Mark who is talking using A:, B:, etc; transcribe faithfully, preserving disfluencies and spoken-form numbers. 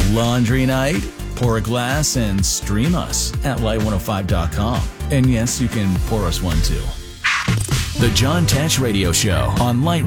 A: Laundry night? Pour a glass and stream us at light one oh five dot com. And yes, you can pour us one too. The John Tesh Radio Show on Light